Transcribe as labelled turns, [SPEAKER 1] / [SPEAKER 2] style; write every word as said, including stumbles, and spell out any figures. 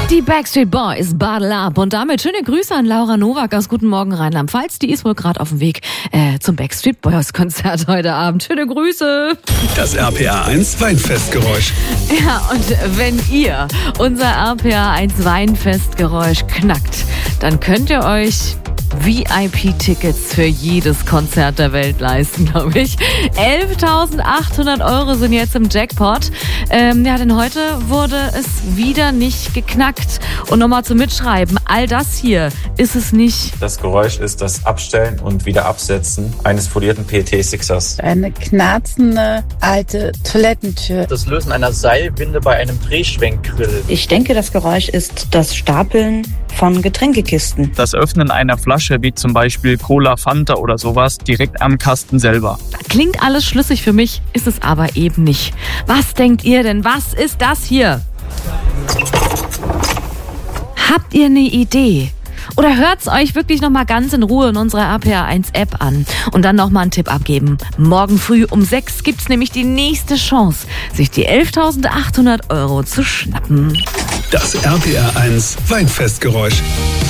[SPEAKER 1] Die Backstreet Boys, Bottle Up. Und damit schöne Grüße an Laura Nowak aus Guten Morgen Rheinland-Pfalz. Die ist wohl gerade auf dem Weg äh, zum Backstreet Boys Konzert heute Abend. Schöne Grüße.
[SPEAKER 2] Das R P R eins Weinfestgeräusch.
[SPEAKER 1] Ja, und wenn ihr unser R P R eins Weinfestgeräusch knackt, dann könnt ihr euch V I P-Tickets für jedes Konzert der Welt leisten, glaube ich. elftausendachthundert Euro sind jetzt im Jackpot. Ähm, ja, denn heute wurde es wieder nicht geknackt. Und nochmal zum Mitschreiben, all das hier ist es nicht.
[SPEAKER 3] Das Geräusch ist das Abstellen und wieder Absetzen eines folierten P E T-Sixers.
[SPEAKER 4] Eine knarzende alte Toilettentür.
[SPEAKER 5] Das Lösen einer Seilwinde bei einem Drehschwenkgrill.
[SPEAKER 6] Ich denke, das Geräusch ist das Stapeln von Getränkekisten.
[SPEAKER 7] Das Öffnen einer Flasche, wie zum Beispiel Cola, Fanta oder sowas, direkt am Kasten selber.
[SPEAKER 1] Klingt alles schlüssig für mich, ist es aber eben nicht. Was denkt ihr denn? Was ist das hier? Habt ihr eine Idee? Oder hört's euch wirklich nochmal ganz in Ruhe in unserer R P R eins App an und dann nochmal einen Tipp abgeben. Morgen früh um sechs gibt's nämlich die nächste Chance, sich die elftausendachthundert Euro zu schnappen.
[SPEAKER 2] Das R P R eins Weinfestgeräusch.